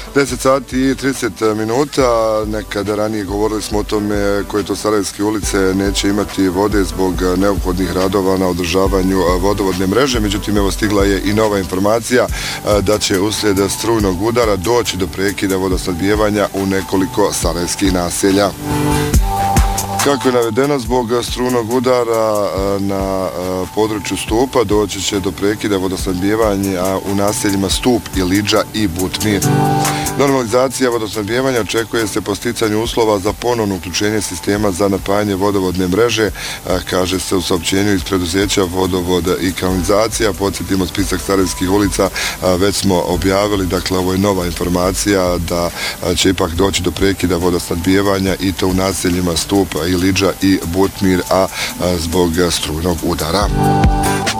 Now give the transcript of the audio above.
10 sati i 30 minuta, nekada ranije govorili smo o tome koje to Sarajevske ulice neće imati vode zbog neophodnih radova na održavanju vodovodne mreže, međutim evo stigla je i nova informacija da će uslijed strujnog udara doći do prekida vodosnabdijevanja u nekoliko sarajevskih naselja. Kako je navedeno, zbog strujnog udara na području Stupa doći će do prekida vodosnabdijevanja u naseljima Stup, Ilidža i Butmir. Normalizacija vodosnabdijevanja očekuje se po sticanju uslova za ponovno uključenje sistema za napajanje vodovodne mreže, kaže se u saopćenju iz preduzeća Vodovod i kanalizacija. Podsjetimo, spisak Sarajevskih ulica već smo objavili, dakle ovo je nova informacija da će ipak doći do prekida vodosnabdijevanja i to u naseljima Stup, Ilidža i Butmir, a zbog strujnog udara.